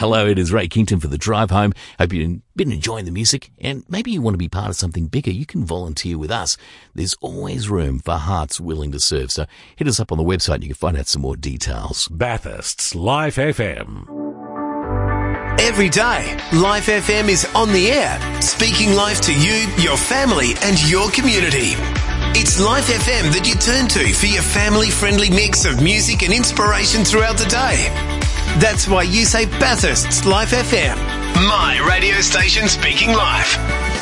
Hello, it is Ray Kington for The Drive Home. Hope you've been enjoying the music, and maybe you want to be part of something bigger. You can volunteer with us. There's always room for hearts willing to serve. So hit us up on the website and you can find out some more details. Bathurst's Life FM. Every day, Life FM is on the air, speaking life to you, your family and your community. It's Life FM that you turn to for your family-friendly mix of music and inspiration throughout the day. That's why you say Bathurst's Life FM, my radio station speaking life.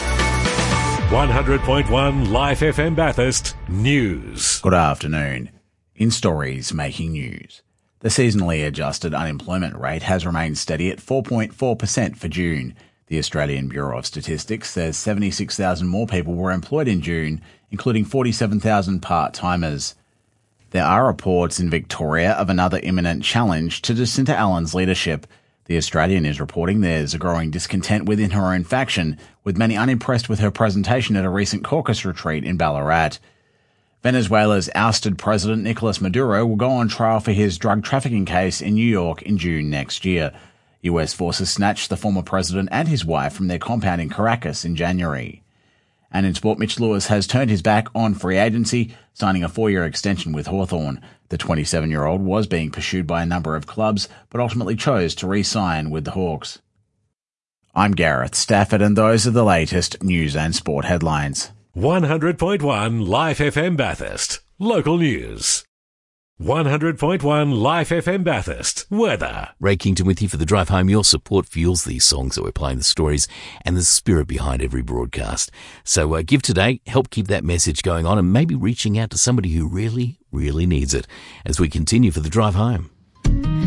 100.1 Life FM Bathurst News. Good afternoon. In stories making news. The seasonally adjusted unemployment rate has remained steady at 4.4% for June. The Australian Bureau of Statistics says 76,000 more people were employed in June, including 47,000 part-timers. There are reports in Victoria of another imminent challenge to Jacinta Allen's leadership. The Australian is reporting there's a growing discontent within her own faction, with many unimpressed with her presentation at a recent caucus retreat in Ballarat. Venezuela's ousted President Nicolas Maduro will go on trial for his drug trafficking case in New York in June next year. US forces snatched the former president and his wife from their compound in Caracas in January. And in sport, Mitch Lewis has turned his back on free agency, signing a 4-year extension with Hawthorn. The 27-year-old was being pursued by a number of clubs, but ultimately chose to re-sign with the Hawks. I'm Gareth Stafford, and those are the latest news and sport headlines. 100.1 Life FM Bathurst. Local news. 100.1 Life FM Bathurst. Weather. Ray Kington with you for The Drive Home. Your support fuels these songs that we're playing, the stories and the spirit behind every broadcast. So give today, help keep that message going on, and maybe reaching out to somebody who really, really needs it as we continue for The Drive Home.